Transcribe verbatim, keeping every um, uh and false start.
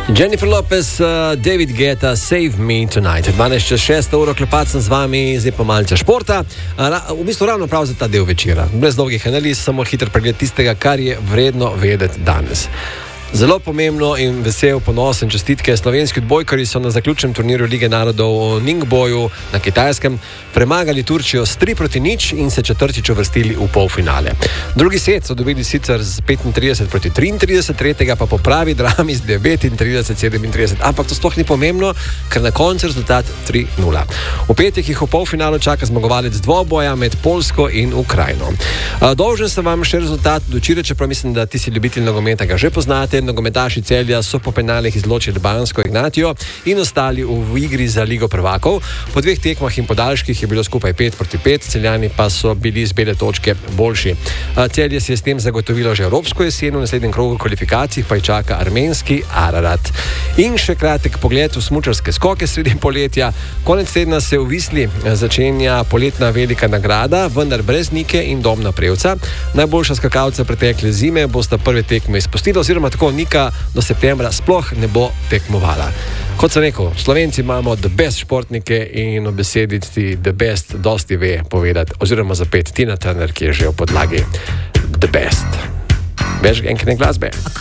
Jennifer Lopez, uh, David Guetta, Save Me Tonight. dvanajst čez šesto uro, klepat sem z vami, zdaj pa malce športa. Uh, ra, v bistvu ravno prav za ta del večera. Brez dolgih analiz, samo hiter pregled tistega, kar je vredno vedeti danes. Zelo pomembno in vesel, ponosen čestitke. Slovenski odbojkarji so na zaključnem turnirju Lige narodov v Ningboju na Kitajskem premagali Turčijo s tri proti nič in se četrtič uvrstili v polfinale. Drugi set so dobili sicer z petintrideset proti triintrideset, tretjega pa po pravi drami z devetintrideset sedemintrideset. Ampak to sploh ni pomembno, ker na koncu rezultat tri nula. V petek jih v polfinalu čaka zmagovalec dvoboja med Poljsko in Ukrajino. Dolžen sem vam še rezultat do včeraj, čeprav mislim, da ti si ljubitelj nogometa ga že poznate. Nogometaši Celja so po penalih izločili Bansko Ignatijo in ostali v igri za Ligo prvakov. Po dveh tekmah in podaljških je bilo skupaj pet proti pet, Celjani pa so bili z bele točke boljši. Celje si je s tem zagotovilo že evropsko jesen, v naslednjem krogu kvalifikacij pa je čaka armenski Ararat. In še kratek pogled v smučarske skoke sredi poletja. Konec tedna se v Visli začenja poletna velika nagrada, vendar brez Nike in Domna Prevca. Najboljša skakalca pretekle zime bosta prve tekme izpustila, oziroma tako Nika do septembra sploh ne bo tekmovala. Kot sem rekel, Slovenci imamo the best športnike in o besedici the best dosti ve povedati, oziroma zapet Tina Turner, ki je že v podlagi the best. Več enkrat glasbe.